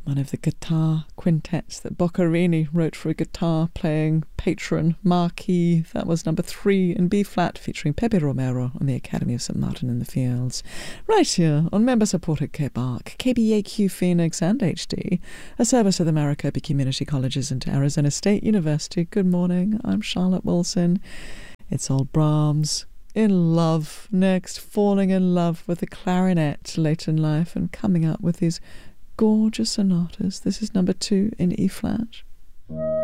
one of the guitar quintets that Boccherini wrote for a guitar-playing patron marquis. That was number 3 in B-flat, featuring Pepe Romero on the Academy of St. Martin in the Fields. Right here on member-supported KBARC, KBAQ Phoenix and HD, a service of the Maricopa Community Colleges and Arizona State University. Good morning, I'm Charlotte Wilson. It's old Brahms, in love, next, falling in love with the clarinet late in life and coming up with these gorgeous sonatas. This is number 2 in E-flat.